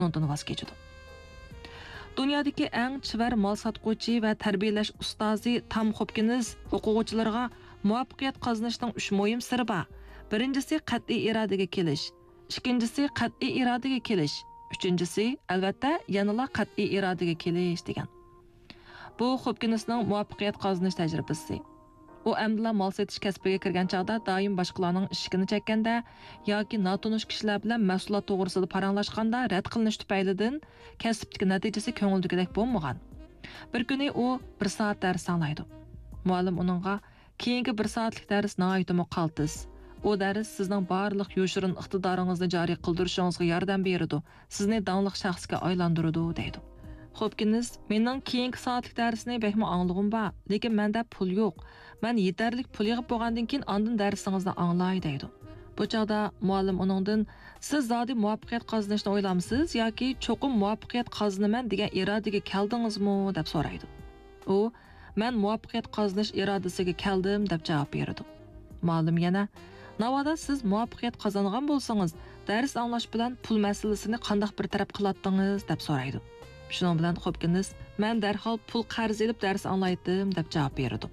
undan voz kechadi. Dunyodagi eng chivar mol sotquvchi va tarbiyalash ustozi Tom Hopkins o'quvchilarga muvaffaqiyat qozonishning 3 muhim siri bor. Birinchisi qat'iy irodaga kelish, ikkinchisi qat'iy irodaga kelish, uchinchisi albatta yanada qat'iy irodaga kelish degan. Bu Hopkinsning muvaffaqiyat qozonish tajribasi. U amdila mol setish kasbiga kirgan chaqda doim boshqalarning ishini chekkanda yoki notanish kishilar bilan mahsulot to'g'risida paranglashganda rad qilinish tufaylidan kasbdagi natijasi ko'ngildagidek bo'lmagan. Bir kuni u 1 soat dars anglaydi. Muallim uningga keyingi 1 soatlik dars nihoyatda qaltis. O dars sizning barliq yoshirin iqtidoringizni joriy qildirishingizga yordam beradi, sizni dangliq shaxsga aylantiradi deydi. Hopkins, mening keyingi soatlik darsni bekmi anglag'im bor, lekin menda pul yo'q. Men yetarlik pul yig'ib bo'lgandan keyin ondan darsingizni anglay deydi. Bu chaqda muallim uningdan siz zodi muvaffaqiyat qozonishni o'ylamsiz yoki cho'qim muvaffaqiyat qozonaman degan irodaga keldingizmi deb so'raydi. U men muvaffaqiyat qozonish irodasiga keldim deb javob beradi. Muallim yana navoda siz muvaffaqiyat qozongan bo'lsangiz, dars anglash bilan pul masalasini qanday bir taraf qiladingiz deb so'raydi. Shuning bilan Hopkins men darhol pul qarz elib dars anglaydim deb javob beradi.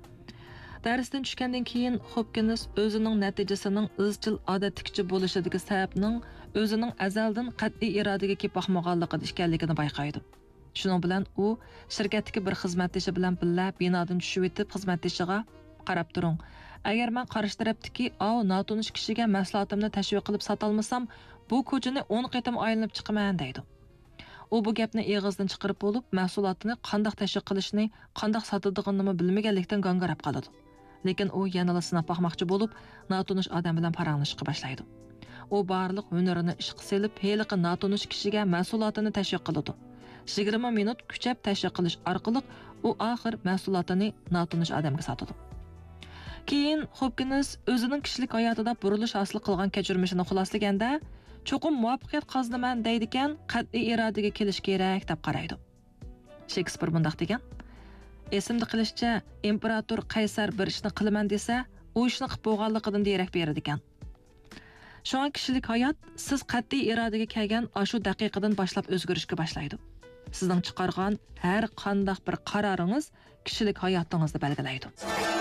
Darsdan tushgandan keyin Hopkins o'zining natijasining izchil odatlikchi bo'lishidagi sababning o'zining azaldan qat'iy irodaga kelib boqmaganligida ekanligini bayqaydi. Shuning bilan u shirkatdagi bir xizmatdoshi bilan birga binodan tushib o'tib xizmatdoshiga qarab turing. Agar men qarshi tarafdagi notanish kishiga mahsulotimni tashviq qilib sota olmasam, bu ko'chani 10 qatam aylanib chiqaman deydi. U bu gapni eg'izdan chiqarib bo'lib, mahsulotini qanday tashviq qilishni, qanday sotadiganini bilmaganlikdan g'angarab qoladi. Lekin u yanada sinab boqmoqchi bo'lib, notanish odam bilan paranglashishga boshlaydi. U barliq hunarini ishga solib, heliqi notanish kishiga mahsulotini tashviq qiladi. 20 minut kuchab tashviq qilish orqali u oxir mahsulotini notanish odamga sotadi. Keyin Hopkins o'zining kishilik hayotida burilish hosil qilgan kechirmishini xuloslaganda, cho'qim muvaffaqiyat qozonaman deydigan qat'iy irodaga kelish kerak deb qaraydi. Shekspir bundoq degan: esimda qilishcha, imperator Qaysar bir ishni qilaman desa, u ishni qilib bo'lganligidan derak beradi ekan. Shunga kishilik hayot siz qat'iy irodaga kelgan shu daqiqadan boshlab o'zgarishga boshlaydi. Sizning chiqargan har qanday bir qaroringiz kishilik hayotingizni belgilaydi.